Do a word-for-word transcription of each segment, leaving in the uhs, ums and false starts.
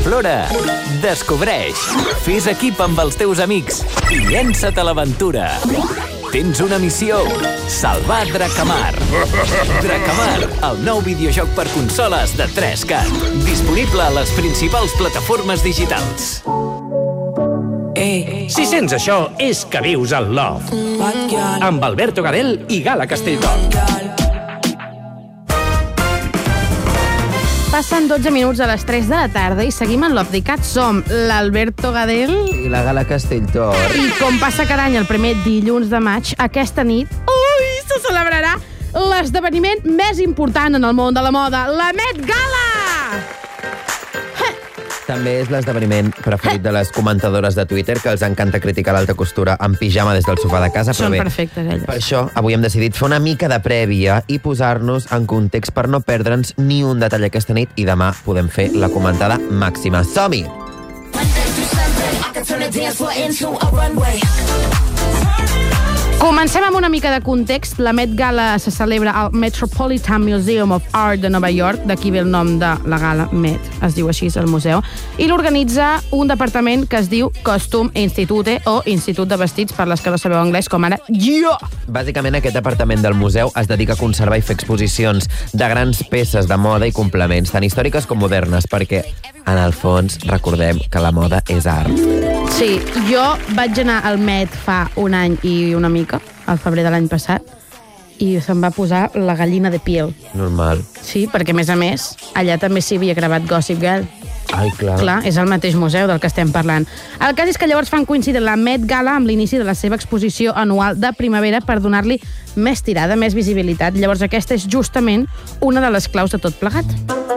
Cantimplora. Descobreix. Fes equip amb els teus amics i llença't a l'aventura. Tens una missió: salvar Drakamar. Drakamar, el nou videojoc per consoles de tres cat. Disponible a les principals plataformes digitals. Si sents això, és que vius al Love. Amb Alberto Gadel i Gala Castellton. Passen dotze minuts a les tres de la tarda i seguim en Love Cat. Som l'Alberto Gadel i la Gala Castellton. I com passa cada any el primer dilluns de maig, aquesta nit, ui, se celebrarà l'esdeveniment més important en el món de la moda, la Met Gala! També és l'esdeveniment preferit de les comentadores de Twitter, que els encanta criticar l'alta costura en pijama des del sofà de casa. Són perfectes, elles. Per això, avui hem decidit fer una mica de prèvia i posar-nos en context per no perdre'ns ni un detall aquesta nit, i demà podem fer la comentada màxima. Som-hi! Comencem amb una mica de context. La Met Gala se celebra al Metropolitan Museum of Art de Nova York, d'aquí ve el nom de la gala, Met, es diu així el museu, i l'organitza un departament que es diu Costume Institute, o Institut de Vestits, per les que no sabeu anglès, com ara jo. Bàsicament, aquest departament del museu es dedica a conservar i fer exposicions de grans peces de moda i complements, tant històriques com modernes, perquè, en el fons, recordem que la moda és art. Sí, jo vaig anar al Met fa un any i una mica, al febrer de l'any passat, i se'm va posar la gallina de piel. Normal. Sí, perquè, a més a més, allà també s'hi havia gravat Gossip Girl. Ai, clar. Clar, és el mateix museu del que estem parlant. El cas és que llavors fan coincidir la Met Gala amb l'inici de la seva exposició anual de primavera per donar-li més tirada, més visibilitat. Llavors aquesta és justament una de les claus de tot plegat.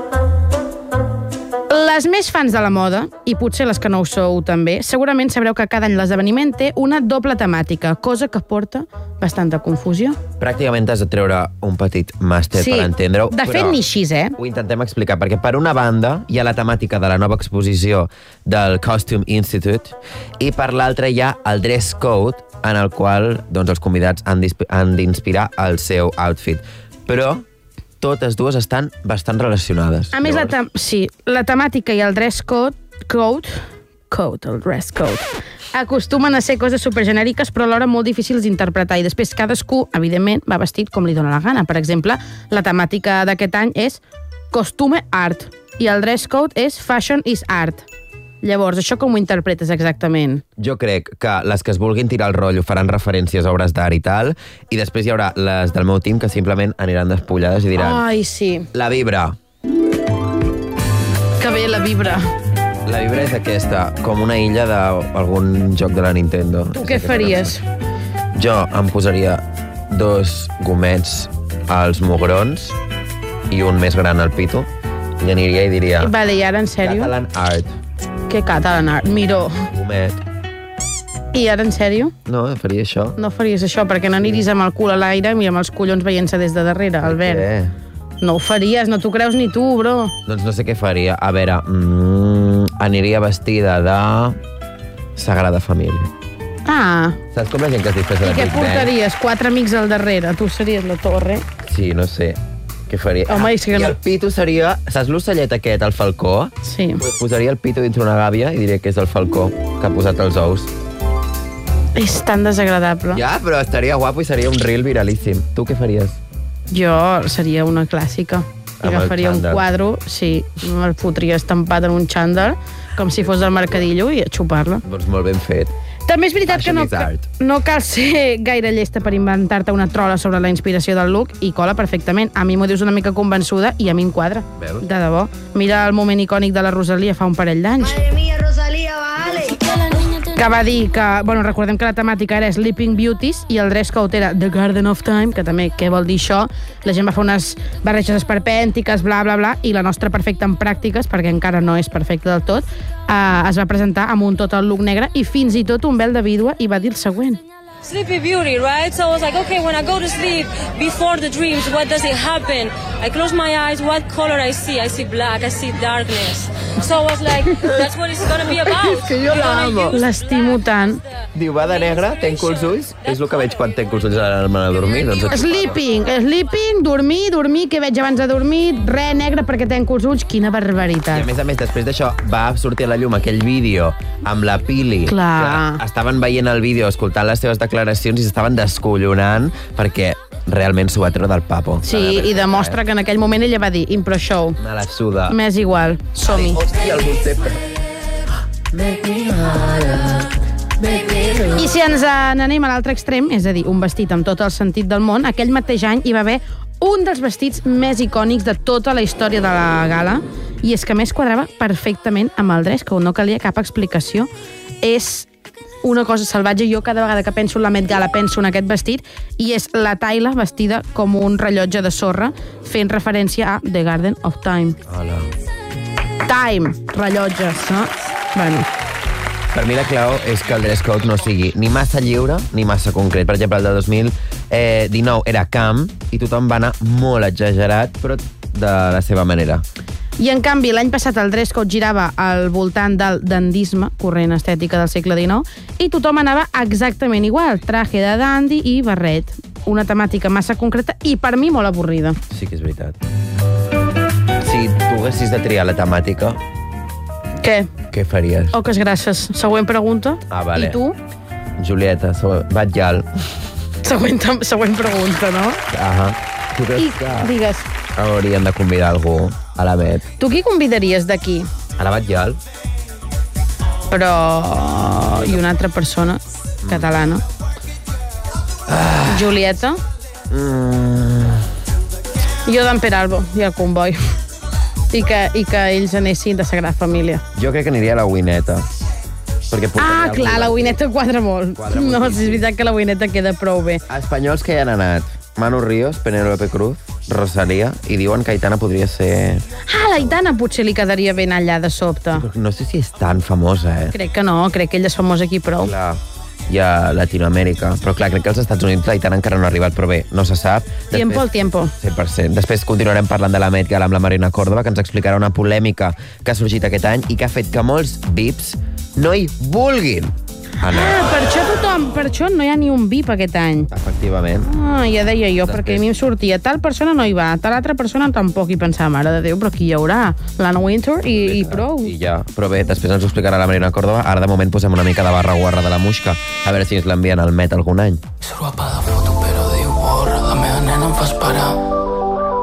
Les més fans de la moda, i potser les que no ho sou també, segurament sabreu que cada any l'esdeveniment té una doble temàtica, cosa que porta bastanta confusió. Pràcticament has de treure un petit màster sí, per entendre-ho. De fet, ni així, eh? Ho intentem explicar, perquè per una banda hi ha la temàtica de la nova exposició del Costume Institute i per l'altra hi ha el dress code, en el qual doncs, els convidats han d'inspirar el seu outfit. Però totes dues estan bastant relacionades. A més, la sí, la temàtica i el dress code, code, code, el dress code, acostumen a ser coses supergenèriques, però alhora molt difícils d'interpretar, i després cadascú, evidentment, va vestit com li dóna la gana. Per exemple, la temàtica d'aquest any és Costume Art, i el dress code és Fashion is Art. Llavors, això com ho interpretes exactament? Jo crec que les que es vulguin tirar el rotllo faran referències a obres d'art i tal, i després hi haurà les del meu team que simplement aniran despullades i diran... Ai, sí. La vibra. Que bé, la vibra. La vibra és aquesta, com una illa d'algun joc de la Nintendo. Tu què faries? Jo em posaria dos gomets als mugrons i un més gran al pito, i aniria i diria... Vale, i ara, en sèrio? Catalan Art. Què Catalan Art? Miró. Gomet. I ara, en sèrio? No, faria això. No faries això, perquè no aniries amb el cul a l'aire i amb els collons veient-se des de darrere, Albert. Què? No ho faries, no t'ho creus ni tu, bro. Doncs no sé què faria. A veure, mm, aniria vestida de Sagrada Família. Ah. Saps com la gent que es disfressa de I què Big Bang? portaries? Quatre amics al darrere. Tu series la torre. Sí, no sé. Què faria? Home, és que I no... el pito seria... Saps l'ocellet aquest, el falcó? Sí. Posaria el pito dins una gàbia i diria que és el falcó que ha posat els ous. És tan desagradable. Ja, però estaria guapo i seria un reel viralíssim. Tu què faries? Jo seria una clàssica. Amb Agafaria un xandall. quadro, sí, el fotria estampat en un xandall, com si fos del mercadillo, i a xupar-la. Doncs molt ben fet. També és veritat Fashion que no, is art. no cal ser gaire llesta per inventar-te una trola sobre la inspiració del look, i cola perfectament. A mi m'ho dius una mica convençuda i a mi em quadra. Veus? De debò. Mira el moment icònic de la Rosalia fa un parell d'anys. Que va dir que... Bueno, recordem que la temàtica era Sleeping Beauties i el dress code era The Garden of Time, que també, què vol dir això? La gent va fer unes barreges esperpèntiques, bla, bla, bla, i la nostra perfecta en pràctiques, perquè encara no és perfecta del tot, eh, es va presentar amb un total look negre i fins i tot un vel de vídua, i va dir el següent. Sleepy Beauty, right? So I was like, okay, when I go to sleep, before the dreams, what does it happen? I close my eyes, what color I see? I see black, I see darkness. So I was like, that's what it's gonna be about. És que jo You're gonna l'amo. use L'estimo tant. Diu, va de negre, tenc els ulls. És el que veig quan tenc els ulls a l'anar a dormir. Doncs Sleeping, sleeping, dormir, dormir, què veig abans de dormir, res negre perquè tenc els ulls, quina I a barbaritat. més a més, després d'això, va sortir a la llum aquell vídeo amb la Pili. Clar. Que estaven veient el vídeo, escoltant les seves declaracions i s'estaven descollonant perquè realment s'ho va treure del papo. Sí, i demostra que en aquell moment ella va dir, impro show, Me la suda. m'és igual, som-hi. Hòstia, el concepte. I si ens n'anem a l'altre extrem, és a dir, un vestit amb tot el sentit del món, aquell mateix any hi va haver un dels vestits més icònics de tota la història de la gala, i és que a més quadrava perfectament amb el dress code, no calia cap explicació. És una cosa salvatge. Jo cada vegada que penso en la Met Gala penso en aquest vestit, i és la Tyla vestida com un rellotge de sorra, fent referència a The Garden of Time. Hola. Time, rellotges, no? Bueno, Per mi la clau és que el dress code no sigui ni massa lliure ni massa concret. Per exemple, el de dos mil dinou era camp i tothom va anar molt exagerat, però de la seva manera. i en canvi l'any passat el dress code girava al voltant del dandisme, corrent estètica del segle dinou, i tothom anava exactament igual, traje de dandy i barret. Una temàtica massa concreta i per mi molt avorrida. Sí que és veritat. Si tu haguessis de triar la temàtica, Què? què faries? Oques grasses. Següent pregunta. Ah, vale. I tu? Julieta, so- Batllal. Següent, següent pregunta, no? Ahà. Tu creus I que digues, haurien de convidar algú a la Met? tu qui convidaries d'aquí? A la Batllal? Però... i una altra persona catalana. Julieta? Mm, Jo d'en Peralbo i el Comboi. I que, I que ells anessin de Sagrada Família. jo crec que aniria a la Wineta. Perquè portaria Ah, algú clar, la divertit. Wineta quadra molt. Quadra No, moltíssim. sí, és veritat que la Wineta queda prou bé. Espanyols que hi han anat. Manu Ríos, Penélope Cruz, Rosalía, i diuen que Aitana podria ser... Ah, la Aitana potser li quedaria ben allà de sobte. Però no sé si és tan famosa, eh? Crec que no, crec que ella és famosa aquí prou. Clar, i a Latinoamèrica. Però clar, crec que als Estats Units l'Aitana encara no ha arribat, però bé, no se sap. Tiempo al tiempo. cent per cent. Després continuarem parlant de la Met Gala amb la Marina Córdoba, que ens explicarà una polèmica que ha sorgit aquest any i que ha fet que molts V I Ps no hi vulguin anar. Ah, per això tothom, per això no hi ha ni un V I P aquest any. Efectivament. Ah, ja deia jo, Després. perquè a mi em sortia tal persona no hi va, tal altra persona tampoc, i pensava, mare de Déu, però qui hi haurà? L'Anna Wintour i, i prou. I ja, però bé, després ens ho explicarà la Marina Córdoba. Ara de moment posem una mica de barra guarra de la Muixca, a veure si ens l'envien al Met algun any. Surt guapa de foto, però diu borra. La meva nena em fa esperar.